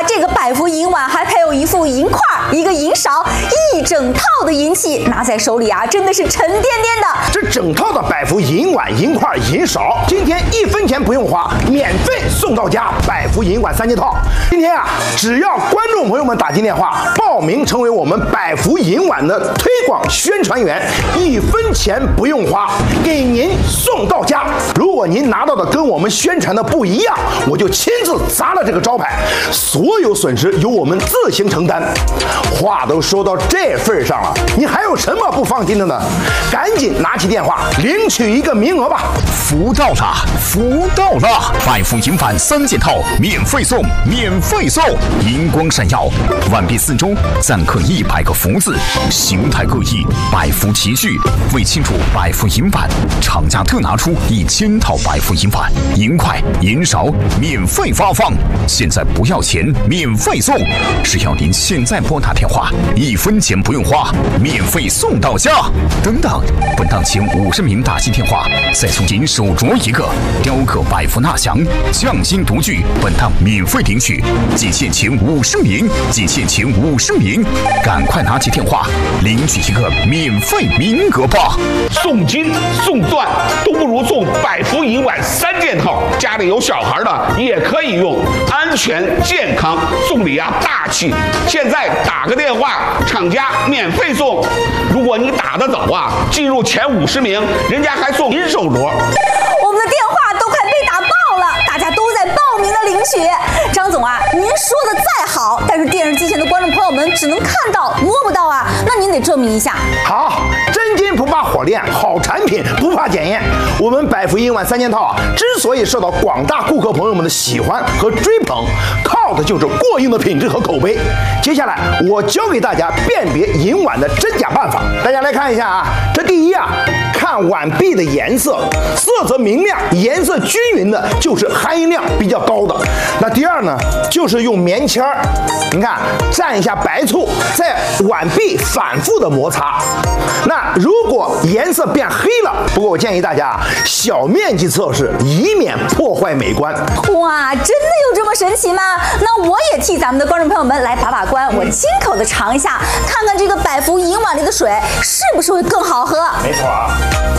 这个百福银碗还配有一副银块、一个银勺、一整套的银器，拿在手里啊，真的是沉甸甸的。 这整套的百福银碗、银块、银勺，今天1分钱不用花，免费送到家。百福银碗3件套，今天啊，只要观众朋友们打进电话报名成为我们百福银碗的推广宣传员，1分钱不用花，给您送到家。如果您拿到的跟我们宣传的不一样，我就亲自砸了这个招牌，所有损失由我们自行承担。话都说到这份上了，你还有什么不放心的呢？赶紧拿起电话领取一个名额吧！ 福到了，福到了！百福银碗3件套，免费送，免费送！银光闪耀，碗壁四周錾刻100个福字，形态各异，百福齐聚。为庆祝百福银碗，厂家特拿出1000套百福银碗、银块、银勺，免费发放。现在不要钱，免费送！只要您现在拨打电话，1分钱不用花，免费送到家。等等，本档前50名打进电话，再送您手镯一个，雕刻百福纳祥匠心独具，本档免费领取。仅限前50名，仅限前50名，赶快拿起电话领取一个免费名额吧！ 送金送钻都不如送百福银碗3件套，家里有小孩的也可以用，安全健康，送礼啊大气。现在打个电话，厂家免费送。如果你打得早啊，进入前50名，人家还送银手镯。 我们的电话都快被打爆了，大家都在报名的领取。张总啊，您说的再好，但是电视机前的观众朋友们只能看到摸不到啊，那您得证明一下。 好，真金不怕火炼，好产品不怕检验。我们百福银碗3件套啊，之所以受到广大顾客朋友们的喜欢和追捧，靠的就是过硬的品质和口碑。接下来我教给大家辨别银碗的真假办法。大家来看一下啊，这第一啊，看碗壁的颜色，色泽明亮、颜色均匀的，就是含银量比较高的。那第二呢，就是用棉签儿，你看蘸一下白醋，在碗壁反复的摩擦。那如果颜色变黑了，不过我建议大家小面积测试，以免破坏美观。 哇，真的有这么神奇吗？那我也替咱们的观众朋友们来把把关，我亲口的尝一下，看看这个百福银碗里的水是不是会更好喝。 没错啊。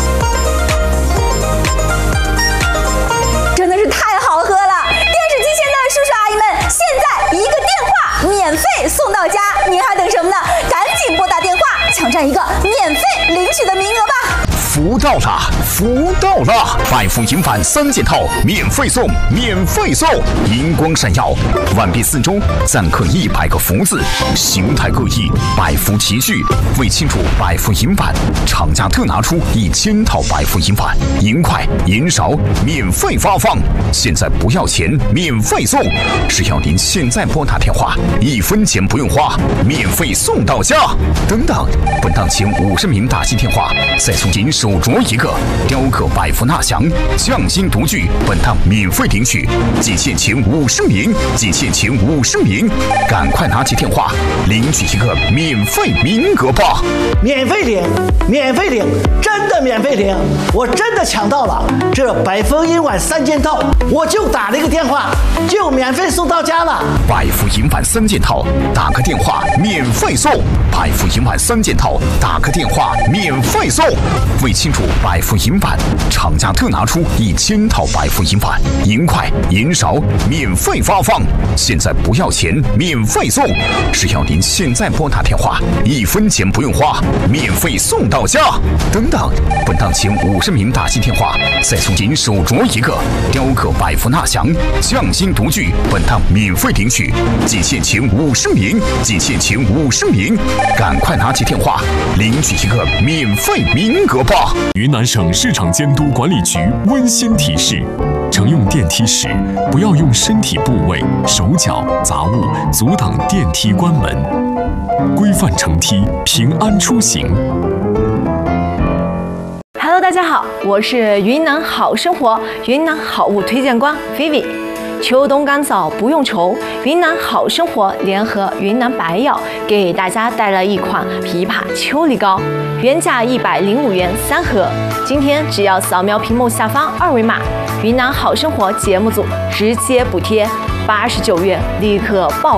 真的是太好喝了！电视机前的叔叔阿姨们，现在一个电话免费送到家，您还等什么呢？赶紧拨打电话，抢占一个免费领取的名额吧！ 福到了，福到了！百福银碗3件套，免费送，免费送！银光闪耀，碗壁四周錾刻100个福字，形态各异，百福齐聚。为庆祝百福银碗，厂家特拿出1000套百福银碗、银块、银勺，免费发放。现在不要钱，免费送！只要您现在拨打电话，1分钱不用花，免费送到家。等等，本档前50名打进电话，再送您手镯一个，雕刻百福纳祥匠心独具，本档免费领取。仅限前50名，仅限前50名，赶快拿起电话领取一个免费名额吧！ 免费领，免费领，真的免费领！我真的抢到了这百福银碗3件套，我就打了一个电话，就免费送到家了。 百福银碗3件套，打个电话免费送！百福银碗3件套，打个电话免费送！为庆祝百福银碗，厂家特拿出1000套百福银碗、银块、银勺，免费发放。现在不要钱，免费送！只要您现在拨打电话，1分钱不用花，免费送到家。等等，本档前50名打进电话，再送您手镯一个，雕刻百福纳祥匠心独具，本档免费领取。仅限前50名，仅限前50名，赶快拿起电话领取一个免费名额吧！ 云南省市场监督管理局温馨提示：乘用电梯时，不要用身体部位、手脚、杂物阻挡电梯关门，规范乘梯，平安出行。 Hello， 大家好，我是云南好生活云南好物推荐官 Vivi。秋冬干燥不用愁，云南好生活联合云南白药给大家带来一款枇杷秋梨膏，原价105元3盒，今天只要扫描屏幕下方2维码，云南好生活节目组直接补贴89元，立刻报